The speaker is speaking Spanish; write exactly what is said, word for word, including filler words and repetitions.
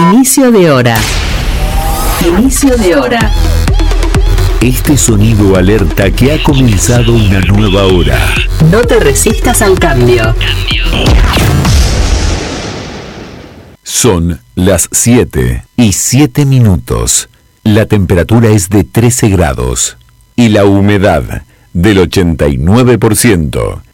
Inicio de hora. Inicio de hora. Este sonido alerta que ha comenzado una nueva hora. No te resistas al cambio. Son las siete y siete minutos. La temperatura es de trece grados y la humedad del ochenta y nueve por ciento.